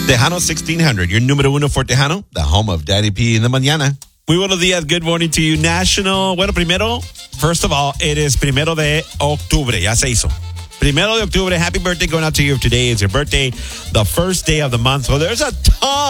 Tejano 1600, your número uno for Tejano, the home of Daddy P in the mañana. Muy buenos días. Good morning to you. First of all, it is primero de octubre. Ya se hizo. Primero de octubre. Happy birthday going out to you if today is your birthday, the first day of the month. So there's a ton